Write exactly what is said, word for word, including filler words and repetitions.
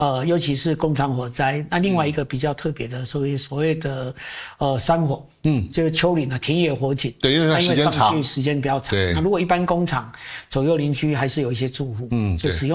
呃，尤其是工厂火灾，那另外一个比较特别的，所谓所谓的呃山火，嗯，就是丘陵的田野火警， 对，因为它时间长， 时间比较长。 对， 那如果一般工厂左右邻居还是有一些住户，嗯，就使用。